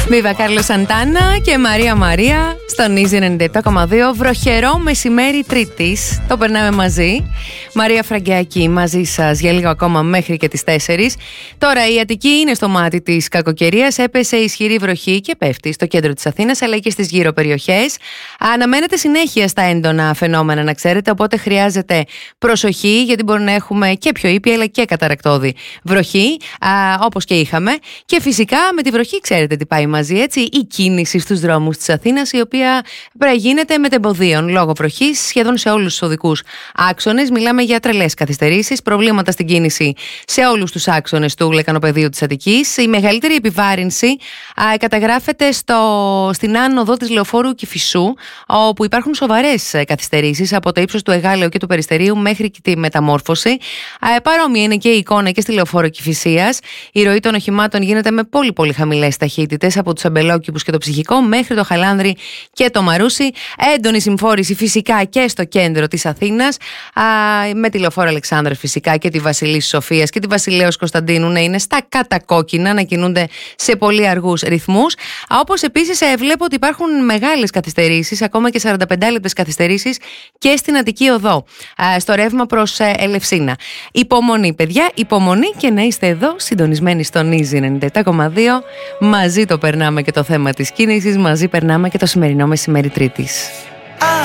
Βίβα Κάρλος Σαντάνα και Μαρία στον Easy 97,2. Βροχερό μεσημέρι Τρίτης. Το περνάμε μαζί. Μαρία Φραγκιάκη μαζί σας για λίγο ακόμα μέχρι και τις 4. Τώρα η Αττική είναι στο μάτι της κακοκαιρίας. Έπεσε ισχυρή βροχή και πέφτει στο κέντρο της Αθήνας αλλά και στις γύρω περιοχές. Αναμένεται συνέχεια στα έντονα φαινόμενα, να ξέρετε. Οπότε χρειάζεται προσοχή, γιατί μπορεί να έχουμε και πιο ήπια αλλά και καταρρακτώδη βροχή, όπως και είχαμε. Και φυσικά με τη βροχή, ξέρετε τι πάει μαζί, έτσι. Η κίνηση στους δρόμους της Αθήνας, η οποία γίνεται μετεμποδίων λόγω βροχής σχεδόν σε όλους τους οδικούς άξονες. Μιλάμε για τρελές καθυστερήσεις, προβλήματα στην κίνηση σε όλους τους άξονες του λεκανοπεδίου της Αττικής. Η μεγαλύτερη επιβάρυνση καταγράφεται στην άνοδο της Λεωφόρου Κηφισού, όπου υπάρχουν σοβαρές καθυστερήσεις από το ύψος του Εγάλεου και του Περιστερίου μέχρι και τη Μεταμόρφωση. Παρόμοια είναι και η εικόνα και στη Λεωφόρο Κηφισίας. Η ροή των οχημάτων γίνεται με πολύ χαμηλές ταχύτητες από τους Αμπελόκηπους και το Ψυχικό μέχρι το Χαλάνδρη και το Μαρούσι. Έντονη συμφόρηση φυσικά και στο κέντρο της Αθήνας, με τη Λεωφόρο Αλεξάνδρας φυσικά και τη Βασιλής Σοφίας και τη Βασιλέως Κωνσταντίνου να είναι στα κατακόκκινα, να κινούνται σε πολύ αργούς ρυθμούς. Όπως επίσης βλέπω ότι υπάρχουν μεγάλες καθυστερήσεις, ακόμα και 45 λεπτές καθυστερήσεις και στην Αττική Οδό, στο ρεύμα προς Ελευσίνα. Υπομονή, παιδιά, υπομονή, και να είστε εδώ συντονισμένοι στον Easy 97,2. Μαζί το περνάμε και το θέμα της κίνησης, μαζί περνάμε και το σημερινό μεσημέρι Τρίτης.